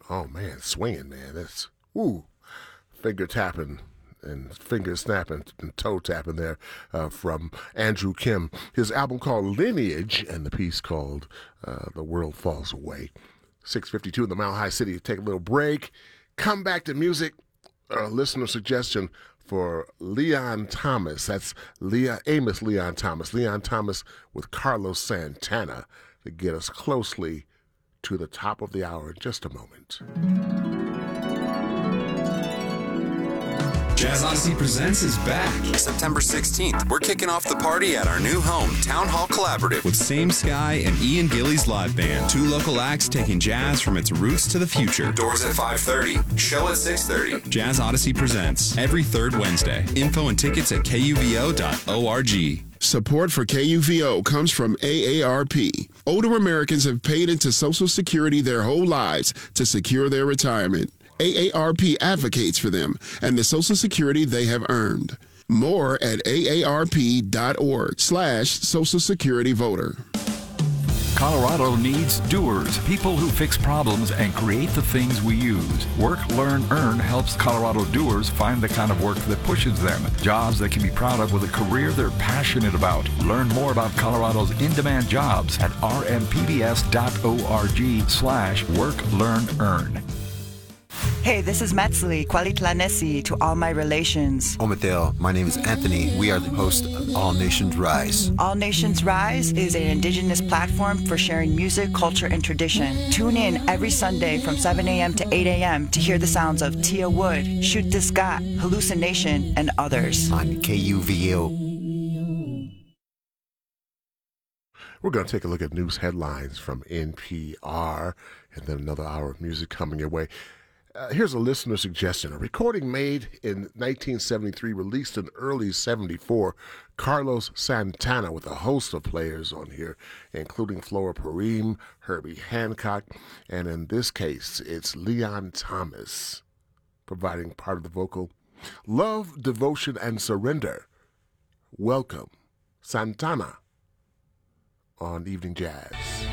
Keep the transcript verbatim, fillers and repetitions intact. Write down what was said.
Oh, man, swinging, man. That's, woo, finger tapping and finger snapping and toe tapping there uh, from Andrew Kim. His album called Lineage and the piece called uh, The World Falls Away. six fifty-two in the Mile High City. Take a little break. Come back to music. A listener suggestion for Leon Thomas. That's Leon, Amos Leon Thomas. Leon Thomas with Carlos Santana to get us closely to the top of the hour in just a moment. Jazz Odyssey Presents is back. September sixteenth, we're kicking off the party at our new home, Town Hall Collaborative. With Same Sky and Ian Gillies Live Band. Two local acts taking jazz from its roots to the future. Doors at five thirty, show at six thirty. Jazz Odyssey Presents, every third Wednesday. Info and tickets at K U V O dot org. Support for K U V O comes from A A R P. Older Americans have paid into Social Security their whole lives to secure their retirement. A A R P advocates for them and the Social Security they have earned. More at aarp.org slash Social Security voter. Colorado needs doers, people who fix problems and create the things we use. Work, Learn, Earn helps Colorado doers find the kind of work that pushes them, jobs they can be proud of with a career they're passionate about. Learn more about Colorado's in-demand jobs at rmpbs.org slash work, learn, earn. Hey, this is Metzli, Kwalitlanesi to all my relations. Ometel, my name is Anthony. We are the host of All Nations Rise. All Nations Rise is an indigenous platform for sharing music, culture, and tradition. Tune in every Sunday from seven a.m. to eight a.m. to hear the sounds of Tia Wood, Shoot the Scott, Hallucination, and others. On K U V O. We're going to take a look at news headlines from N P R and then another hour of music coming your way. Uh, here's a listener suggestion. A recording made in nineteen seventy-three, released in early seventy-four. Carlos Santana with a host of players on here, including Flora Purim, Herbie Hancock, and in this case, it's Leon Thomas providing part of the vocal. Love, Devotion, and Surrender. Welcome, Santana on Evening Jazz.